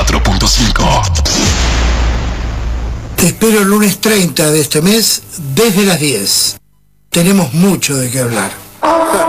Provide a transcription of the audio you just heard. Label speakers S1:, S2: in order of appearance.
S1: 94.5.
S2: Te espero el lunes 30 de este mes desde las 10. Tenemos mucho de qué hablar.